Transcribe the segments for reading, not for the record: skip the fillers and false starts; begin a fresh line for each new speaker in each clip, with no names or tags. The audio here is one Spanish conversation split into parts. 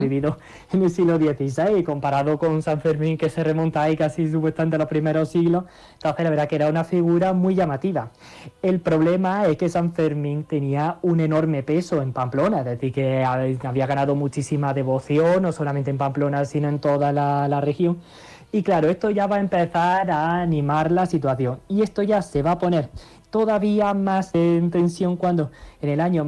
vivido en el siglo XVI, comparado con San Fermín, que se remonta ahí casi supuestamente a los primeros siglos. Entonces, la verdad que era una figura muy llamativa. El problema es que San Fermín tenía un enorme peso en Pamplona, es decir, que había ganado muchísima devoción, no solamente en Pamplona, sino en toda la región. Y claro, esto ya va a empezar a animar la situación. Y esto ya se va a poner todavía más en tensión cuando en el año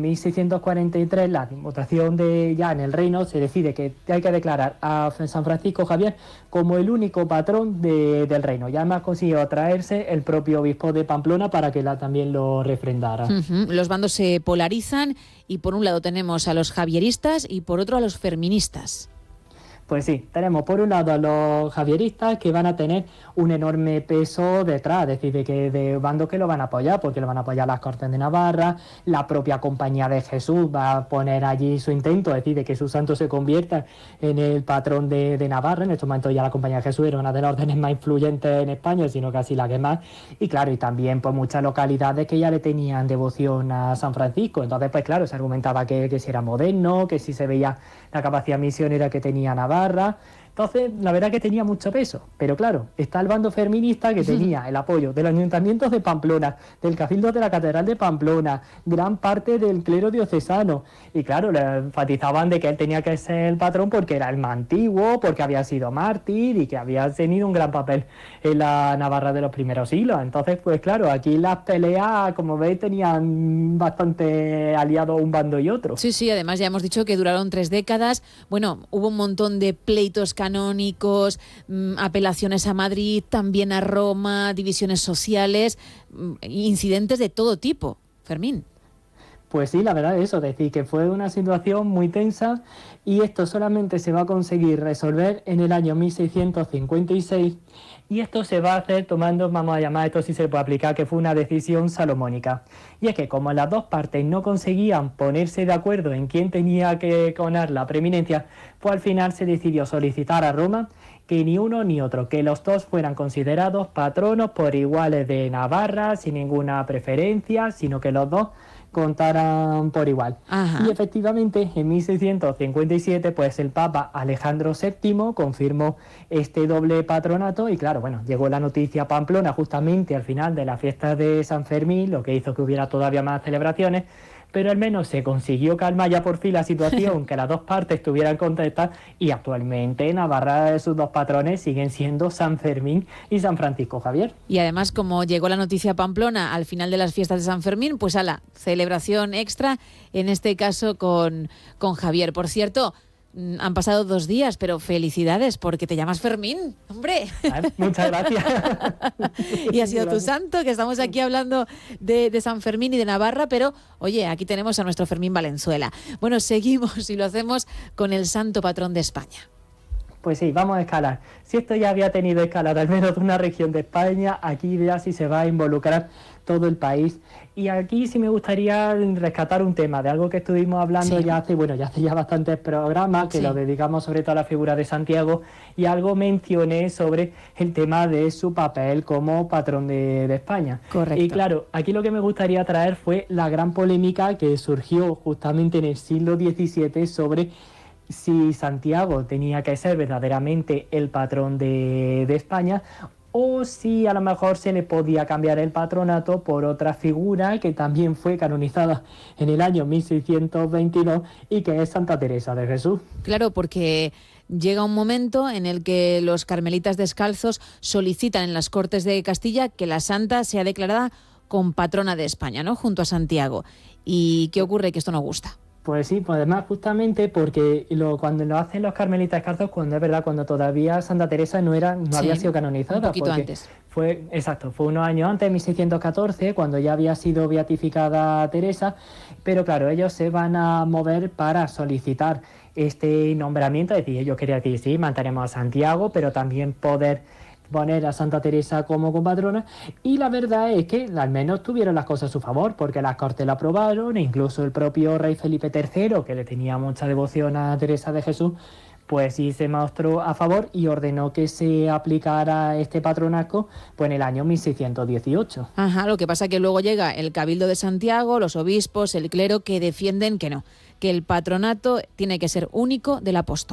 1643 la votación ya en el reino se decide que hay que declarar a San Francisco Javier como el único patrón del reino. Ya me ha conseguido traerse el propio obispo de Pamplona para que también lo refrendara.
Los bandos se polarizan y por un lado tenemos a los javieristas y por otro a los ferministas.
Pues sí, tenemos por un lado a los javieristas que van a tener un enorme peso detrás, es decir, de bandos que lo van a apoyar, porque lo van a apoyar las Cortes de Navarra, la propia Compañía de Jesús va a poner allí su intento, es decir, de que su santo se convierta en el patrón de Navarra. En estos momentos ya la Compañía de Jesús era una de las órdenes más influyentes en España, sino casi la que más, y claro, y también pues muchas localidades que ya le tenían devoción a San Francisco. Entonces, pues claro, se argumentaba que si era moderno, que si se veía la capacidad misionera que tenía Navarra. Entonces, la verdad que tenía mucho peso. Pero claro, está el bando ferminista que tenía el apoyo del Ayuntamiento de Pamplona, del Cabildo de la Catedral de Pamplona, gran parte del clero diocesano. Y claro, le enfatizaban de que él tenía que ser el patrón porque era el más antiguo, porque había sido mártir y que había tenido un gran papel en la Navarra de los primeros siglos. Entonces, pues claro, aquí las peleas, como veis, tenían bastante aliados un bando y otro.
Sí, además ya hemos dicho que duraron 3 décadas. Bueno, hubo un montón de pleitos canónicos, apelaciones a Madrid, también a Roma, divisiones sociales, incidentes de todo tipo. Fermín.
Pues sí, la verdad es eso, decir que fue una situación muy tensa y esto solamente se va a conseguir resolver en el año 1656 y esto se va a hacer tomando, vamos a llamar esto si se puede aplicar, que fue una decisión salomónica. Y es que como las dos partes no conseguían ponerse de acuerdo en quién tenía que ganar la preeminencia, pues al final se decidió solicitar a Roma que ni uno ni otro, que los dos fueran considerados patronos por iguales de Navarra, sin ninguna preferencia, sino que los dos contaran por igual.
Ajá.
Y efectivamente, en 1657, pues el Papa Alejandro VII confirmó este doble patronato y claro, bueno, llegó la noticia a Pamplona justamente al final de la fiesta de San Fermín, lo que hizo que hubiera todavía más celebraciones, pero al menos se consiguió calmar ya por fin la situación, que las dos partes estuvieran contentas y actualmente en Navarra sus dos patrones siguen siendo San Fermín y San Francisco Javier.
Y además, como llegó la noticia a Pamplona al final de las fiestas de San Fermín, pues a la celebración extra, en este caso con Javier. Por cierto, han pasado 2 días, pero felicidades porque te llamas Fermín, hombre.
Muchas gracias.
Y ha sido tu santo, que estamos aquí hablando de San Fermín y de Navarra, pero oye, aquí tenemos a nuestro Fermín Valenzuela. Bueno, seguimos y lo hacemos con el santo patrón de España.
Pues sí, vamos a escalar. Si esto ya había tenido escalada al menos de una región de España, aquí ya sí se va a involucrar todo el país. Y aquí sí me gustaría rescatar un tema de algo que estuvimos hablando ya hace ya bastantes programas, que lo dedicamos sobre todo a la figura de Santiago, y algo mencioné sobre el tema de su papel como patrón de España.
Correcto.
Y claro, aquí lo que me gustaría traer fue la gran polémica que surgió justamente en el siglo XVII sobre si Santiago tenía que ser verdaderamente el patrón de España o si a lo mejor se le podía cambiar el patronato por otra figura que también fue canonizada en el año 1622 y que es Santa Teresa de Jesús.
Claro, porque llega un momento en el que los carmelitas descalzos solicitan en las Cortes de Castilla que la santa sea declarada compatrona de España, ¿no?, junto a Santiago. ¿Y qué ocurre? Que esto no gusta.
Pues sí, pues además justamente porque cuando lo hacen los carmelitas descalzos, cuando es verdad, cuando todavía Santa Teresa no había sido canonizada.
Un poquito antes.
Fue unos años antes, 1614, cuando ya había sido beatificada Teresa, pero claro, ellos se van a mover para solicitar este nombramiento, es decir, ellos querían decir, sí, mantenemos a Santiago, pero también poder poner a Santa Teresa como compatrona, y la verdad es que al menos tuvieron las cosas a su favor, porque las Cortes lo aprobaron, e incluso el propio rey Felipe III, que le tenía mucha devoción a Teresa de Jesús, pues sí se mostró a favor y ordenó que se aplicara este patronazgo pues en el año 1618.
Ajá, lo que pasa que luego llega el Cabildo de Santiago, los obispos, el clero, que defienden que no, que el patronato tiene que ser único del apóstol.